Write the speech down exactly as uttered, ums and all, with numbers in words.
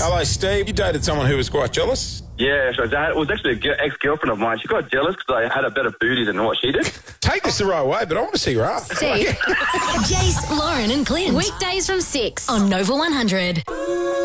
Hello, Steve. You dated someone who was quite jealous? Yeah, so that was actually a ge- ex-girlfriend of mine. She got jealous because I had a better booty than what she did. Take this the right way, but I want to see your ass. Steve, Jace, Lauren and Clint. Weekdays from six on Nova one hundred.